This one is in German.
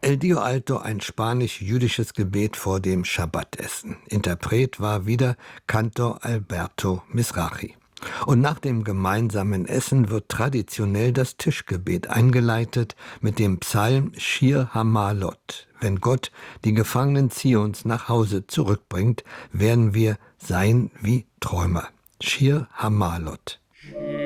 El Dio Alto, ein spanisch-jüdisches Gebet vor dem Schabbatessen. Interpret war wieder Kantor Alberto Mizrahi. Und nach dem gemeinsamen Essen wird traditionell das Tischgebet eingeleitet mit dem Psalm Shir Hamalot. Wenn Gott die Gefangenen Zions nach Hause zurückbringt, werden wir sein wie Träumer. Shir Hamalot.